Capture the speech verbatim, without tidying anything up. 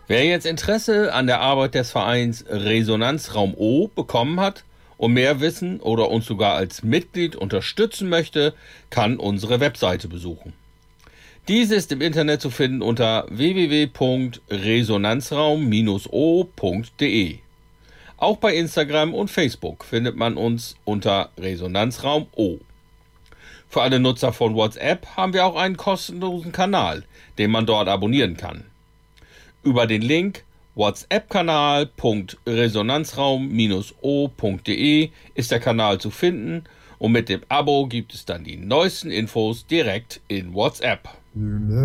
Wer jetzt Interesse an der Arbeit des Vereins Resonanzraum O bekommen hat und mehr wissen oder uns sogar als Mitglied unterstützen möchte, kann unsere Webseite besuchen. Diese ist im Internet zu finden unter w w w punkt resonanzraum o punkt d e. Auch bei Instagram und Facebook findet man uns unter Resonanzraum O. Für alle Nutzer von WhatsApp haben wir auch einen kostenlosen Kanal, den man dort abonnieren kann. Über den Link whatsappkanal punkt resonanzraum o punkt d e ist der Kanal zu finden und mit dem Abo gibt es dann die neuesten Infos direkt in WhatsApp.